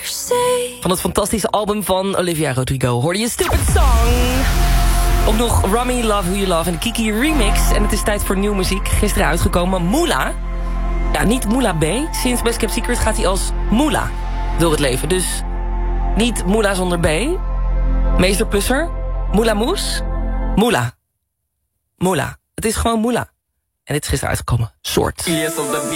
Van het fantastische album van Olivia Rodrigo hoorde je Stupid Song. Ook nog Rummy, Love Who You Love en de Kiki remix. En het is tijd voor nieuwe muziek. Gisteren uitgekomen Moolah. Ja, niet Moolah B. Sinds Best Kept Secret gaat hij als Moolah door het leven. Dus niet Moolah zonder B. Meester Pusser. Moolah Moes. Moolah. Moolah. Het is gewoon Moolah. En dit is gisteren uitgekomen. Soort.